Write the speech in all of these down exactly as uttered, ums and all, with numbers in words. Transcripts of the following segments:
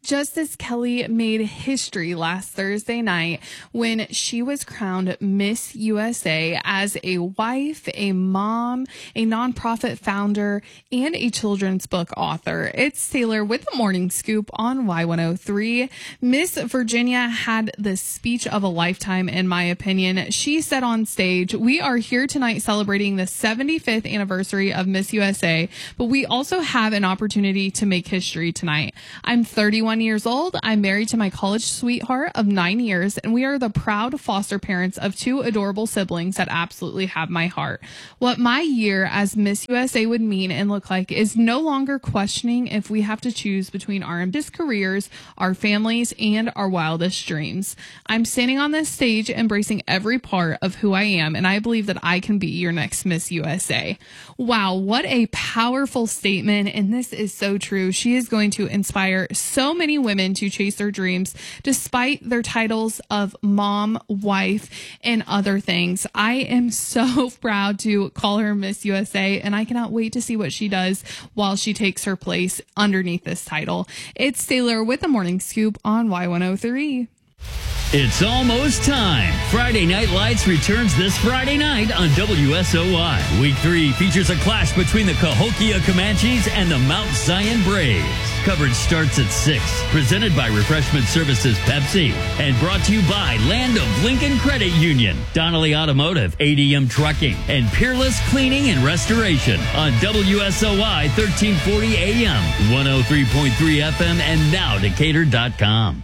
Justice Kelly made history last Thursday night when she was crowned Miss U S A as a wife, a mom, a nonprofit founder, and a children's book author. It's Taylor with the Morning Scoop on Y one oh three. Miss Virginia had the speech of a lifetime, in my opinion. She said on stage, "We are here tonight celebrating the seventy-fifth anniversary of Miss U S A, but we also have an opportunity to make history tonight. I'm thirty-one years old. I'm married to my college sweetheart of nine years, and we are the proud foster parents of two adorable siblings that absolutely have my heart. What my year as Miss U S A would mean and look like is no longer questioning if we have to choose between our ambitious careers, our families, and our wildest dreams. I'm standing on this stage embracing every part of who I am, and I believe that I can be your next Miss U S A." Wow, what a powerful statement, and this is so true. She is going to inspire so many women to chase their dreams despite their titles of mom, wife, and other things. I am so proud to call her Miss U S A, and I cannot wait to see what she does while she takes her place underneath this title. It's Taylor with the Morning Scoop on Y one oh three. It's almost time. Friday Night Lights returns this Friday night on W S O Y. Week three features a clash between the Cahokia Comanches and the Mount Zion Braves. Coverage starts at six. Presented by Refreshment Services Pepsi. And brought to you by Land of Lincoln Credit Union, Donnelly Automotive, A D M Trucking, and Peerless Cleaning and Restoration on W S O Y thirteen forty A M, one oh three point three F M, and now Decatur dot com.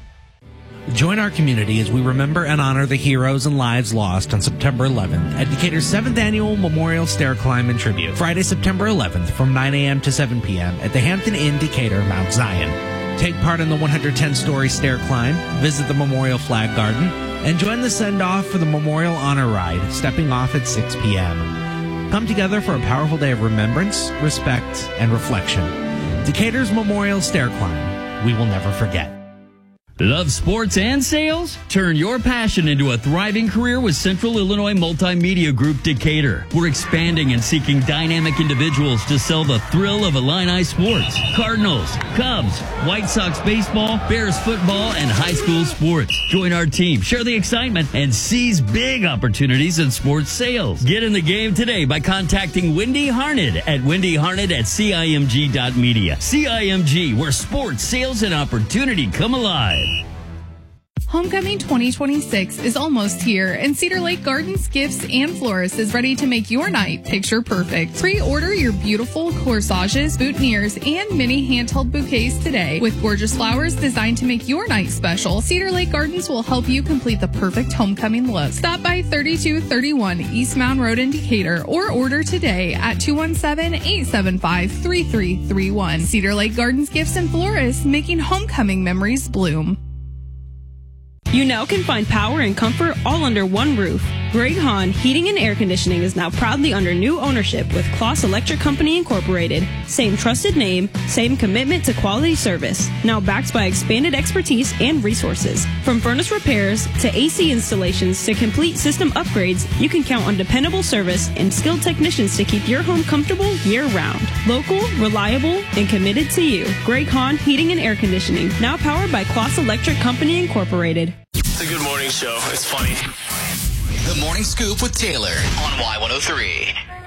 Join our community as we remember and honor the heroes and lives lost on September eleventh at Decatur's seventh Annual Memorial Stair Climb and Tribute, Friday, September eleventh from nine a.m. to seven p.m. at the Hampton Inn Decatur, Mount Zion. Take part in the one hundred ten story stair climb, visit the Memorial Flag Garden, and join the send-off for the Memorial Honor Ride, stepping off at six p.m. Come together for a powerful day of remembrance, respect, and reflection. Decatur's Memorial Stair Climb. We will never forget. Love sports and sales? Turn your passion into a thriving career with Central Illinois Multimedia Group Decatur. We're expanding and seeking dynamic individuals to sell the thrill of Illini sports. Cardinals, Cubs, White Sox baseball, Bears football, and high school sports. Join our team, share the excitement, and seize big opportunities in sports sales. Get in the game today by contacting Wendy Harned at Wendy Harned at C I M G dot media. C I M G, where sports, sales, and opportunity come alive. Homecoming twenty twenty-six is almost here, and Cedar Lake Gardens Gifts and Florists is ready to make your night picture perfect. Pre-order your beautiful corsages, boutonnieres, and mini handheld bouquets today. With gorgeous flowers designed to make your night special, Cedar Lake Gardens will help you complete the perfect homecoming look. Stop by thirty-two thirty-one East Mound Road in Decatur or order today at two one seven, eight seven five, three three three one. Cedar Lake Gardens Gifts and Florists, making homecoming memories bloom. You now can find power and comfort all under one roof. Greg Hahn Heating and Air Conditioning is now proudly under new ownership with Kloss Electric Company Incorporated. Same trusted name, same commitment to quality service. Now backed by expanded expertise and resources. From furnace repairs to A C installations to complete system upgrades, you can count on dependable service and skilled technicians to keep your home comfortable year-round. Local, reliable, and committed to you. Greg Hahn Heating and Air Conditioning, now powered by Kloss Electric Company Incorporated. It's a good morning show. It's funny. The Morning Scoop with Taylor on Y one oh three.